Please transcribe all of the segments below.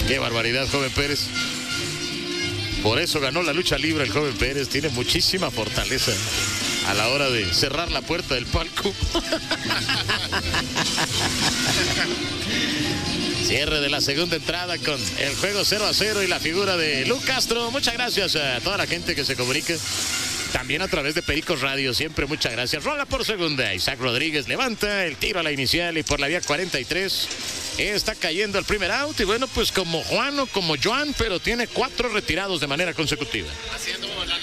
Qué barbaridad, joven Pérez. Por eso ganó la lucha libre el joven Pérez. Tiene muchísima fortaleza a la hora de cerrar la puerta del palco. Cierre de la segunda entrada con el juego 0-0 y la figura de Lu Castro. Muchas gracias a toda la gente que se comunica. También a través de Pericos Radio, siempre muchas gracias. Rola por segunda. Isaac Rodríguez levanta el tiro a la inicial y por la vía 43 está cayendo el primer out. Y bueno, pues como Juan o como Joan, pero tiene 4 retirados de manera consecutiva. Haciendo la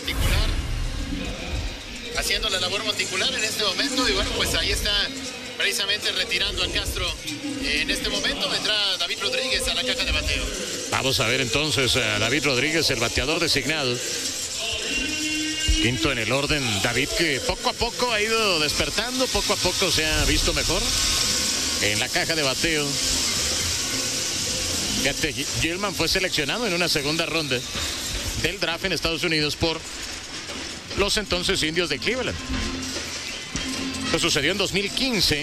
labor monticular en este momento. Y bueno, pues ahí está precisamente retirando a Castro. En este momento vendrá David Rodríguez a la caja de bateo. Vamos a ver entonces a David Rodríguez, el bateador designado. Quinto en el orden, David, que poco a poco ha ido despertando, poco a poco se ha visto mejor en la caja de bateo. Fíjate, Gilman fue seleccionado en una segunda ronda del draft en Estados Unidos por los entonces Indios de Cleveland. Esto sucedió en 2015.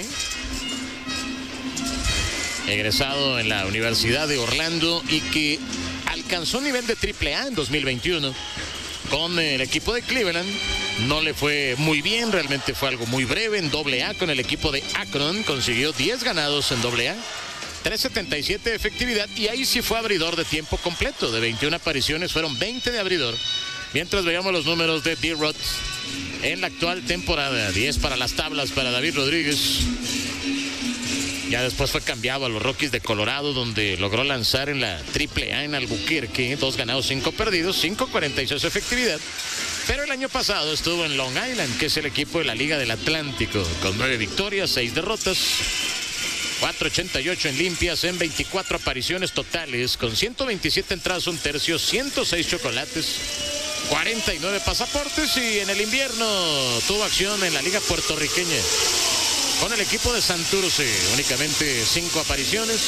Egresado en la Universidad de Orlando y que alcanzó un nivel de AAA en 2021. Con el equipo de Cleveland no le fue muy bien, realmente fue algo muy breve en AA con el equipo de Akron, consiguió 10 ganados en AA, 3.77 de efectividad y ahí sí fue abridor de tiempo completo, de 21 apariciones fueron 20 de abridor, mientras veíamos los números de D-Rod en la actual temporada, 10 para las tablas para David Rodríguez. Ya después fue cambiado a los Rockies de Colorado, donde logró lanzar en la AAA en Albuquerque, 2 ganados, 5 perdidos, 5.46 efectividad. Pero el año pasado estuvo en Long Island, que es el equipo de la Liga del Atlántico, con 9 victorias, 6 derrotas, 4.88 en limpias, en 24 apariciones totales, con 127 entradas, un tercio, 106 chocolates, 49 pasaportes y en el invierno tuvo acción en la Liga Puertorriqueña. Con el equipo de Santurce, únicamente 5 apariciones.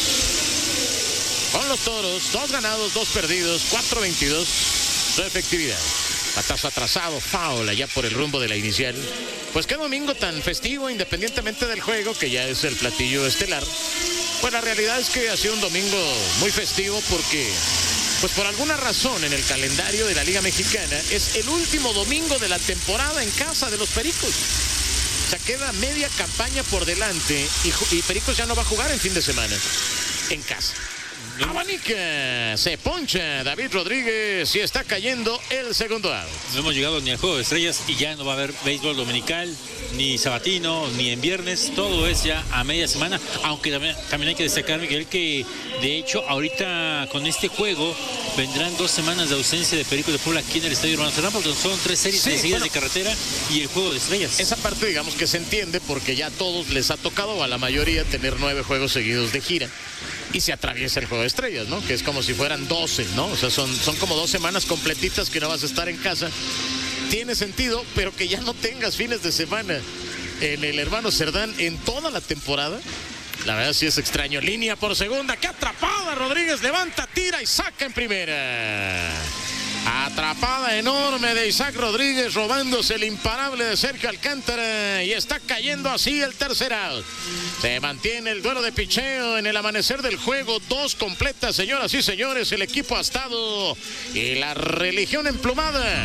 Con los Toros, 2 ganados, 2 perdidos, 4.22 su efectividad. Batazo atrasado, foul allá por el rumbo de la inicial. Pues qué domingo tan festivo, independientemente del juego, que ya es el platillo estelar. Pues la realidad es que ha sido un domingo muy festivo porque, pues por alguna razón en el calendario de la Liga Mexicana, es el último domingo de la temporada en casa de los Pericos. O sea, queda media campaña por delante y Pericos ya no va a jugar en fin de semana en casa. Abanica, se poncha David Rodríguez y está cayendo el segundo out. No hemos llegado ni al Juego de Estrellas y ya no va a haber béisbol dominical, ni sabatino, ni en viernes. Todo es ya a media semana, aunque también hay que destacar, Miguel, que de hecho ahorita con este juego vendrán 2 semanas de ausencia de Pericos de Puebla aquí en el Estadio Hermano Cerdán, porque son 3 series seguidas de carretera y el Juego de Estrellas. Esa parte digamos que se entiende porque ya a todos les ha tocado, o a la mayoría, tener 9 juegos seguidos de gira. Y se atraviesa el Juego de Estrellas, ¿no? Que es como si fueran 12, ¿no? O sea, son como 2 semanas completitas que no vas a estar en casa. Tiene sentido, pero que ya no tengas fines de semana en el Hermano Cerdán en toda la temporada. La verdad sí es extraño. Línea por segunda, ¡qué atrapada! Rodríguez levanta, tira y saca en primera. Atrapada enorme de Isaac Rodríguez, robándose el imparable de Sergio Alcántara y está cayendo así el tercer out. Se mantiene el duelo de picheo en el amanecer del juego, 2 completas, señoras y señores, el equipo ha estado y la religión emplumada,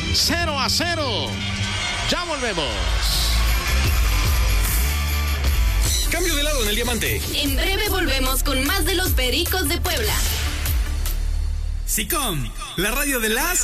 0-0. Ya volvemos. Cambio de lado en el diamante. En breve volvemos con más de los Pericos de Puebla. SICOM, la radio de las